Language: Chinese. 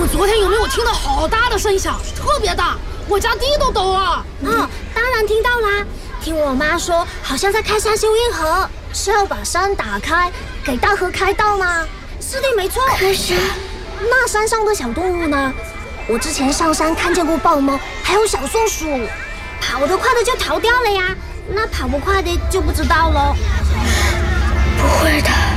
昨天有没有听到好大的声响？特别大，我家地都抖了。 当然听到啦。听我妈说，好像在开山修运河，是要把山打开，给大河开道吗？是的，没错。 可是， 那山上的小动物呢？我之前上山看见过豹猫，还有小松鼠。跑得快的就逃掉了呀，那跑不快的就不知道喽。 不会的。